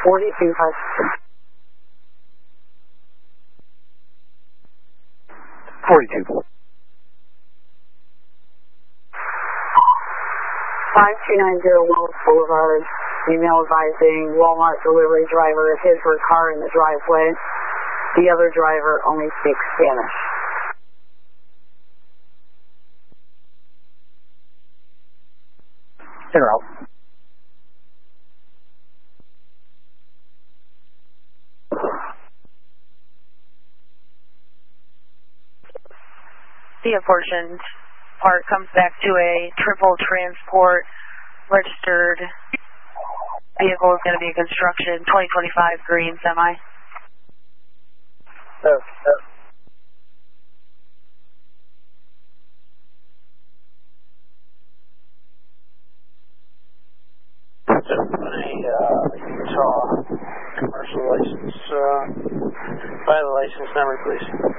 4256. 42. 5290 Wells Boulevard. Email advising Walmart delivery driver hid her car in the driveway. The other driver only speaks Spanish. En route. The abortioned part comes back to a triple transport registered vehicle is going to be a construction 2025 green semi. Utah commercial license, by the license number, please.